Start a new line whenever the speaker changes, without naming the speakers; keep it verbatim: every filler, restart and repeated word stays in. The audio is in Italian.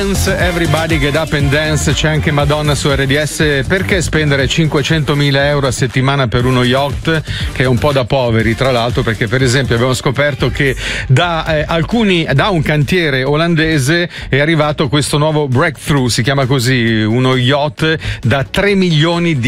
Everybody get up and dance, c'è anche Madonna su R D S. Perché spendere cinquecentomila euro a settimana per uno yacht, che è un po' da poveri tra l'altro, perché per esempio abbiamo scoperto che da eh, alcuni da un cantiere olandese è arrivato questo nuovo breakthrough, si chiama così, uno yacht da tre milioni di